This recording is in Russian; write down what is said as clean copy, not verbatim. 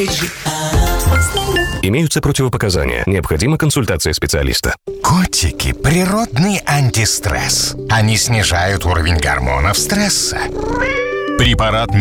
Имеются противопоказания. Необходима консультация специалиста. Котики – природный антистресс. Они снижают уровень гормонов стресса. Препарат